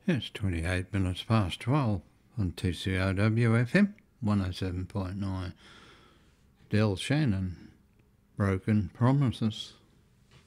It's 28 minutes past 12 on 2CRW FM 107.9. Del Shannon, Broken Promises.